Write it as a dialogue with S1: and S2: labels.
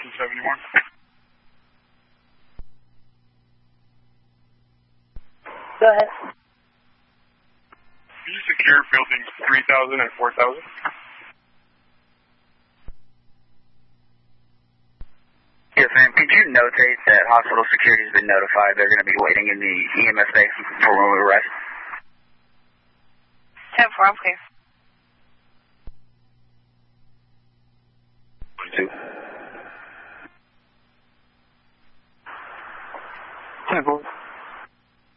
S1: 71.
S2: Go ahead.
S1: Can you secure buildings 3000 and 4000?
S3: Yes, ma'am. Could you notate that hospital security has been notified? They're going to be waiting in the EMS bay for when we arrive.
S2: 10-4, I'm clear.
S3: 2. 10-4.